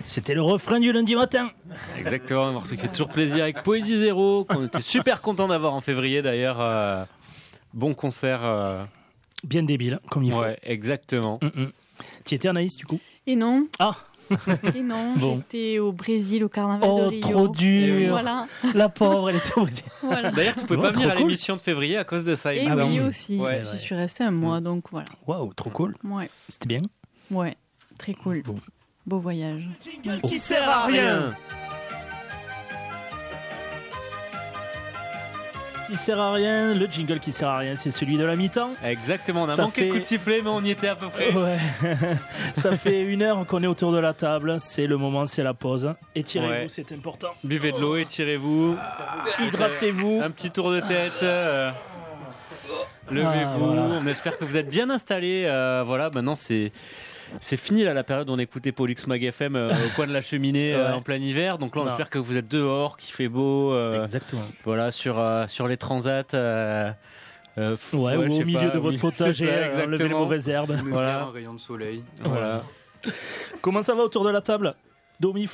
C'était le refrain du lundi matin. Exactement, un morceau qui fait toujours plaisir avec Poésie Zéro, qu'on était super content d'avoir en février d'ailleurs. Bon concert. Bien débile, comme il faut. Ouais, exactement. Tu étais Anaïs, du coup? Et non. Ah. Et non, Bon. j'étais au Brésil, au carnaval de Rio. Trop dur. Voilà. La pauvre, elle était au Brésil. Voilà. D'ailleurs, tu pouvais pas venir à l'émission de février à cause de ça. Et évidemment. oui aussi, Ouais. j'y suis restée un mois, donc voilà. Waouh, trop cool. Ouais. C'était bien. Ouais, très cool. Bon. Beau voyage. Qui sert à rien. Qui sert à rien, le jingle qui sert à rien, c'est celui de la mi-temps. Exactement, on a Ça manqué fait- de coup de sifflet, mais on y était à peu près. Ouais. Ça fait 1 heure qu'on est autour de la table, c'est le moment, c'est la pause. Étirez-vous, Ouais. c'est important. Buvez de l'eau, étirez-vous. Hydratez-vous. Un petit tour de tête. Levez-vous. voilà. On espère que vous êtes bien installés. Voilà, maintenant c'est fini là, la période où on écoutait Pollux Mag FM au coin de la cheminée Ouais. en plein hiver. Donc là, on Non. espère que vous êtes dehors, qu'il fait beau. Exactement. Voilà, sur les transats. Ouais, je ou sais au milieu pas, de votre oui, potager, c'est ça, enlever les exactement. mauvaises herbes. Voilà. Un rayon de soleil. Voilà. Comment ça va autour de la table, Domi?